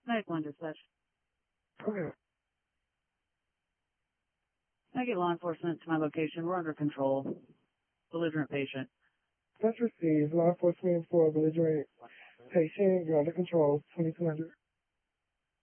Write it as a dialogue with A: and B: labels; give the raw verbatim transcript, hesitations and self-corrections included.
A: Medical and dispatch.
B: Okay.
A: I get law enforcement to my location. We're under control. Belligerent patient.
B: That's received. Law enforcement for belligerent patient. You're under control. twenty-two hundred.